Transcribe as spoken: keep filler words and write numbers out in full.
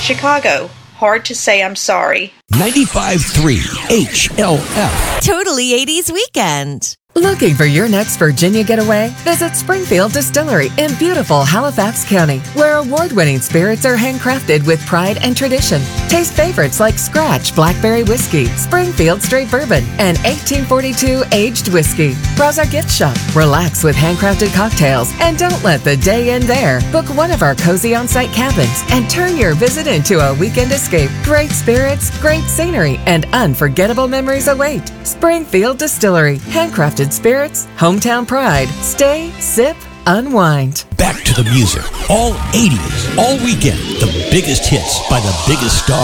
Chicago. Hard to say I'm sorry. ninety-five point three H L F. Totally eighties weekend. Looking for your next Virginia getaway? Visit Springfield Distillery in beautiful Halifax County, where award-winning spirits are handcrafted with pride and tradition. Taste favorites like Scratch Blackberry Whiskey, Springfield Straight Bourbon, and eighteen forty-two Aged Whiskey. Browse our gift shop, relax with handcrafted cocktails, and don't let the day end there. Book one of our cozy on-site cabins and turn your visit into a weekend escape. Great spirits, great scenery, and unforgettable memories await. Springfield Distillery, handcrafted spirits, hometown pride. Stay, sip, unwind. Back to the music. All eighties, all weekend. The biggest hits by the biggest stars.